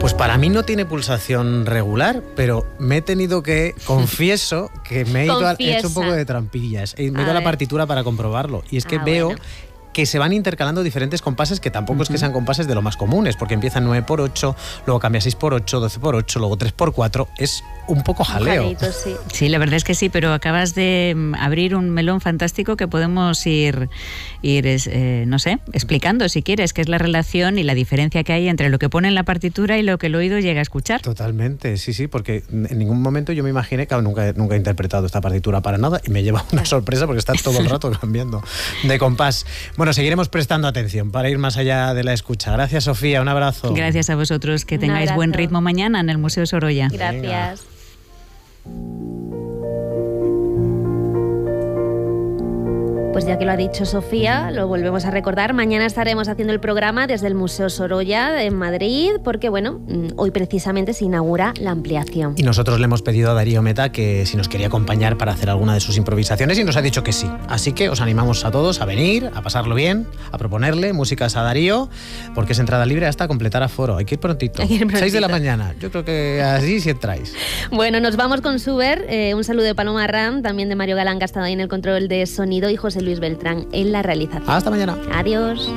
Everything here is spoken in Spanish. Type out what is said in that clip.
Pues para mí no tiene pulsación regular, pero me he tenido que, confieso, que me he hecho un poco de trampillas. Me he ido a la partitura para comprobarlo. Y es que veo que se van intercalando diferentes compases que tampoco es que sean compases de lo más comunes, porque empiezan 9x8, luego cambia 6x8, 12x8, luego 3x4, es un poco jaleo. Un jalito, sí. Sí, la verdad es que sí, pero acabas de abrir un melón fantástico que podemos ir no sé, explicando si quieres, qué es la relación y la diferencia que hay entre lo que pone en la partitura y lo que el oído llega a escuchar. Totalmente, sí, porque en ningún momento yo me imaginé, claro, nunca he interpretado esta partitura para nada y me lleva una sorpresa porque está todo el rato cambiando de compás. Bueno, seguiremos prestando atención para ir más allá de la escucha. Gracias, Sofía, un abrazo. Gracias a vosotros, que tengáis buen ritmo mañana en el Museo Sorolla. Gracias. Venga. Pues ya que lo ha dicho Sofía, lo volvemos a recordar. Mañana estaremos haciendo el programa desde el Museo Sorolla en Madrid, porque bueno, hoy precisamente se inaugura la ampliación. Y nosotros le hemos pedido a Darío Meta que si nos quería acompañar para hacer alguna de sus improvisaciones y nos ha dicho que sí. Así que os animamos a todos a venir, a pasarlo bien, a proponerle músicas a Darío, porque es entrada libre hasta completar aforo. Hay que ir prontito. 6 de la mañana. Yo creo que así sí entráis. Bueno, nos vamos con Suber. Un saludo de Paloma Arran, también de Mario Galán, que ha estado ahí en el control de sonido, y José Luis Beltrán en la realización. Hasta mañana. Adiós.